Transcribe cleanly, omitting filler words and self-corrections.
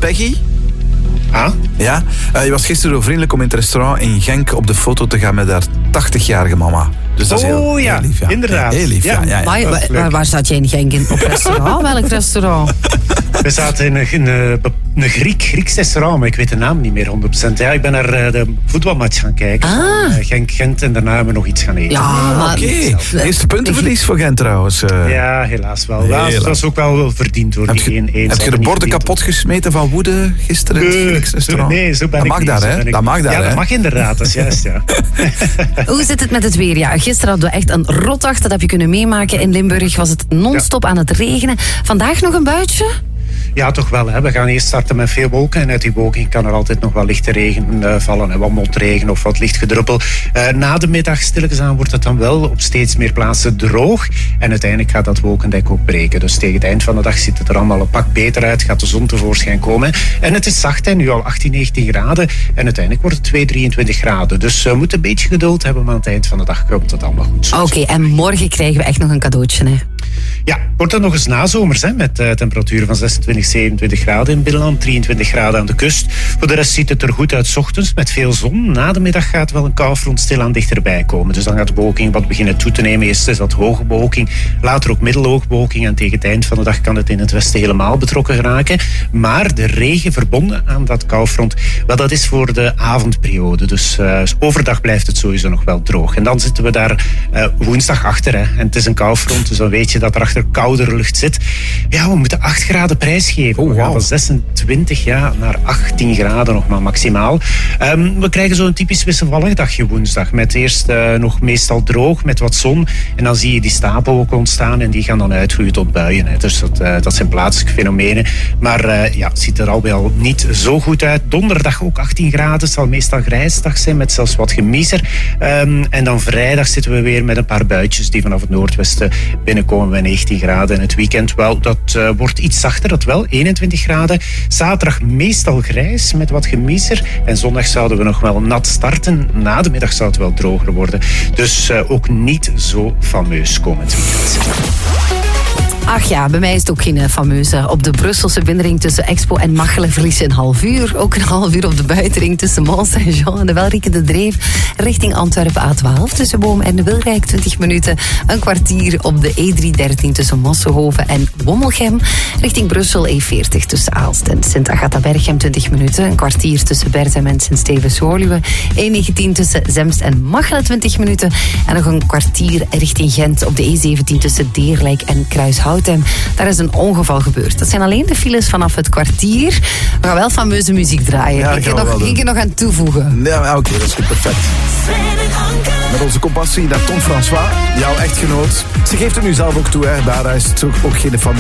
Peggy. Ah? Ja, je was gisteren zo vriendelijk om in het restaurant in Genk op de foto te gaan met haar 80-jarige mama. Dus dat is heel lief. Ja. Inderdaad. Heel lief, ja. Maar waar zat jij in Genk op restaurant? Welk restaurant? We zaten in een Grieks restaurant, maar ik weet de naam niet meer 100%. Ja, ik ben naar de voetbalmatch gaan kijken. Genk-Gent en daarna hebben we nog iets gaan eten. Ja, maar... Oké. Eerste puntenverlies voor Gent trouwens. Ja, helaas wel. Het was ook wel verdiend hoor. Heb je de borden kapot gesmeten van woede gisteren in het Grieks restaurant? Nee, zo ben ik niet. Dat mag daar, hè? Dat mag inderdaad, dat is juist, ja. Hoe zit het met het weer? Ja, gisteren hadden we echt een rotdag, dat heb je kunnen meemaken. In Limburg was het non-stop aan het regenen. Vandaag nog een buitje? Ja, toch wel. Hè. We gaan eerst starten met veel wolken. En uit die wolken kan er altijd nog wel lichte regen vallen. En wat motregen of wat licht gedruppel. Na de middag stilletjes aan wordt het dan wel op steeds meer plaatsen droog. En uiteindelijk gaat dat wolkendek ook breken. Dus tegen het eind van de dag ziet het er allemaal een pak beter uit. Gaat de zon tevoorschijn komen. En het is zacht, hè. Nu al 18, 19 graden. En uiteindelijk wordt het 2, 23 graden. Dus we moeten een beetje geduld hebben. Maar aan het eind van de dag komt het allemaal goed. Oké, en morgen krijgen we echt nog een cadeautje, hè? Ja, wordt het nog eens nazomers, hè, met temperaturen van 26, 27 graden in binnenland, 23 graden aan de kust. Voor de rest ziet het er goed uit 's ochtends met veel zon. Na de middag gaat wel een koufront stilaan dichterbij komen. Dus dan gaat de bewolking wat beginnen toe te nemen. Eerst is dat hoge bewolking, later ook middelhoge bewolking. En tegen het eind van de dag kan het in het westen helemaal betrokken geraken. Maar de regen verbonden aan dat koufront, wel, dat is voor de avondperiode. Dus overdag blijft het sowieso nog wel droog. En dan zitten we daar woensdag achter. Hè. En het is een koufront, dus dan weet je dat er achter koudere lucht zit. Ja, we moeten 8 graden prijs geven. We gaan van 26 naar 18 graden nog maar maximaal. We krijgen zo'n typisch wisselvallig dagje woensdag. Met eerst nog meestal droog, met wat zon. En dan zie je die stapelwolken ontstaan en die gaan dan uitgroeien tot buien. Hè. Dus dat zijn plaatselijke fenomenen. Maar het ziet er al wel niet zo goed uit. Donderdag ook 18 graden. Het zal meestal grijsdag zijn met zelfs wat gemiezer. En dan vrijdag zitten we weer met een paar buitjes die vanaf het noordwesten binnenkomen bij 19 graden. En het weekend wel, dat wordt iets zachter, dat wel, 21 graden. Zaterdag meestal grijs met wat gemiezer. En zondag zouden we nog wel nat starten. Na de middag zou het wel droger worden. Dus ook niet zo fameus komend weekend. Ach ja, bij mij is het ook geen fameuze. Op de Brusselse binnenring tussen Expo en Machelen verlies je een half uur. Ook een half uur op de buitenring tussen Mont Saint-Jean en de Welrieke de Dreef. Richting Antwerpen A12 tussen Boom en de Wilrijk 20 minuten. Een kwartier op de E313 tussen Mosselhoven en Wommelgem. Richting Brussel E40 tussen Aalst en Sint-Agatha-Berchem 20 minuten. Een kwartier tussen Berthem en Sint-Stevens-Woluwe. E19 tussen Zemst en Machelen 20 minuten. En nog een kwartier richting Gent op de E17 tussen Deerlijk en Kruishouten. Daar is een ongeval gebeurd. Dat zijn alleen de files vanaf het kwartier. We gaan wel fameuze muziek draaien. Ja, Eén keer nog aan toevoegen. Ja, oké, dat is goed, perfect. Met onze compassie naar Tom François, jouw echtgenoot. Ze geeft het nu zelf ook toe, hè. Daar is het ook geen familie.